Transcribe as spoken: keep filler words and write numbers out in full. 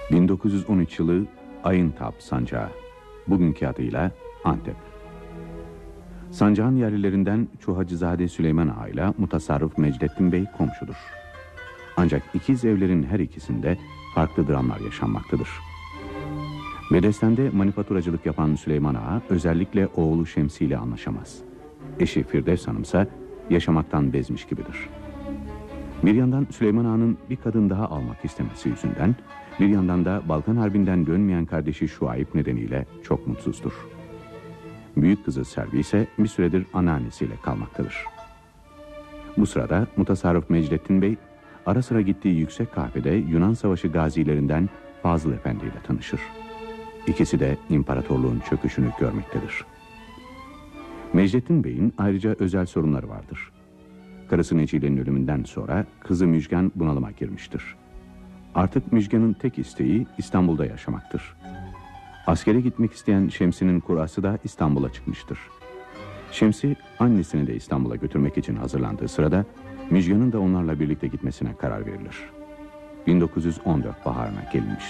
bin dokuz yüz on üç yılı Ayıntap Sancağı, bugünkü adıyla Antep. Sancağın yerlilerinden Çuhacızade Süleyman Ağa ile Mutasarrıf Mecdettin Bey komşudur. Ancak ikiz evlerin her ikisinde farklı dramlar yaşanmaktadır. Bedesten'de manifaturacılık yapan Süleyman Ağa özellikle oğlu Şemsi ile anlaşamaz. Eşi Firdevs Hanım ise yaşamaktan bezmiş gibidir. Bir yandan Süleyman Ağa'nın bir kadın daha almak istemesi yüzünden, bir yandan da Balkan Harbi'nden dönmeyen kardeşi Şuayb nedeniyle çok mutsuzdur. Büyük kızı Servi ise bir süredir anneannesiyle kalmaktadır. Bu sırada Mutasarrıf Mecdettin Bey, ara sıra gittiği yüksek kahvede Yunan Savaşı gazilerinden Fazıl Efendi ile tanışır. İkisi de imparatorluğun çöküşünü görmektedir. Mecdettin Bey'in ayrıca özel sorunları vardır. Karısı Necile'nin ölümünden sonra kızı Müjgan bunalıma girmiştir. Artık Müjgan'ın tek isteği İstanbul'da yaşamaktır. Askere gitmek isteyen Şemsi'nin kurası da İstanbul'a çıkmıştır. Şemsi annesini de İstanbul'a götürmek için hazırlandığı sırada Müjgan'ın da onlarla birlikte gitmesine karar verilir. bin dokuz yüz on dört baharına gelinmiştir.